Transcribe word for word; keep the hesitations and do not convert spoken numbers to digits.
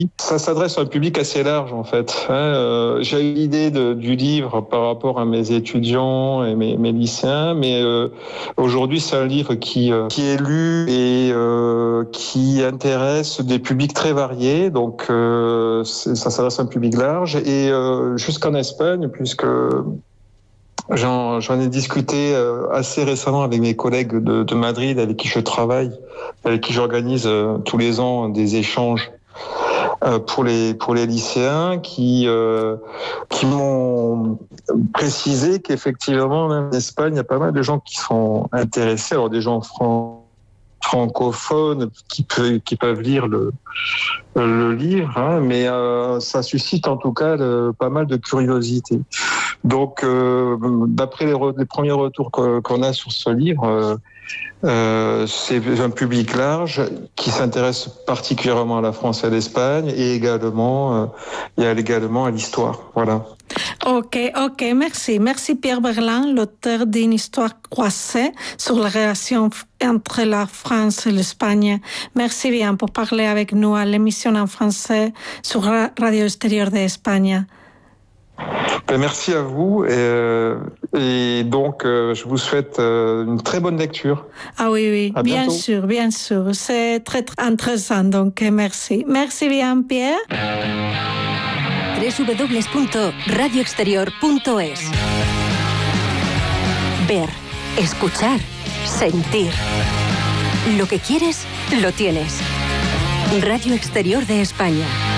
Ça s'adresse à un public assez large en fait. Hein. Euh, j'ai eu l'idée de, du livre par rapport à mes étudiants et mes, mes lycéens, mais euh, aujourd'hui c'est un livre qui, euh, qui est lu et euh, qui intéresse des publics très variés. Donc euh, ça s'adresse à un public large et euh, jusqu'en Espagne, puisque J'en, j'en ai discuté assez récemment avec mes collègues de, de Madrid, avec qui je travaille, avec qui j'organise tous les ans des échanges pour les pour les lycéens, qui euh, qui m'ont précisé qu'effectivement, même en Espagne, il y a pas mal de gens qui sont intéressés. Alors des gens francs francophones qui peuvent qui peuvent lire le le livre, hein, mais euh, ça suscite en tout cas le, pas mal de curiosité. Donc, euh, d'après les, re, les premiers retours que, qu'on a sur ce livre, euh, euh, c'est un public large qui s'intéresse particulièrement à la France et à l'Espagne, et également, euh, il y a également à l'histoire. Voilà. Ok, ok, merci. Merci Pierre Berlin, l'auteur d'une histoire croisée sur la relation entre la France et l'Espagne. Merci bien pour parler avec nous à l'émission en français sur Radio Extérieur d'Espagne. Ben merci à vous et, et donc euh, je vous souhaite euh, une très bonne lecture. Ah oui, oui, à bien bientôt. sûr, bien sûr. C'est très, très intéressant, donc merci. Merci bien, Pierre. doble u doble u doble u punto radio exterior punto es. Ver, escuchar, sentir. Lo que quieres, lo tienes. Radio Exterior de España.